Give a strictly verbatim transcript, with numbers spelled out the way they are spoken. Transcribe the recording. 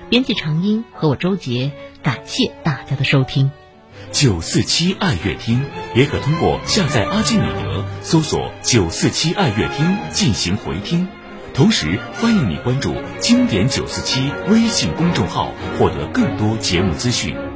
编辑长音和我周杰，感谢大家的收听。 九四七爱乐听也可通过下载阿基米德搜索九四七爱乐听进行回听，同时欢迎你关注经典九四七微信公众号，获得更多节目资讯。